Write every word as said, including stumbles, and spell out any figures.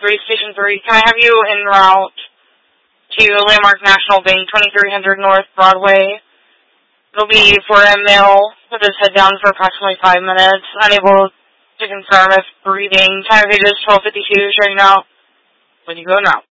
three, Station three. Can I have you en route to Landmark National Bank, twenty-three hundred North Broadway? It'll be for a male with his head down for approximately five minutes, unable to confirm if breathing. Time of it is twelve fifty-two, showing out when you go now.